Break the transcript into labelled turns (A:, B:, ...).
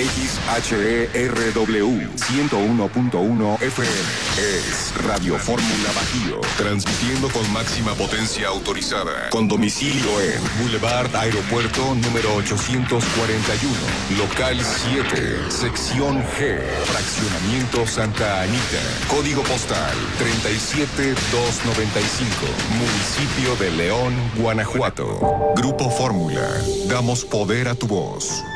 A: XHERW 101.1 FM. Es Radio Fórmula Bajío. Transmitiendo con máxima potencia autorizada. Con domicilio en Boulevard Aeropuerto número 841. Local 7. Sección G. Fraccionamiento Santa Anita. Código postal 37295. Municipio de León, Guanajuato. Grupo Fórmula. Damos poder a tu voz.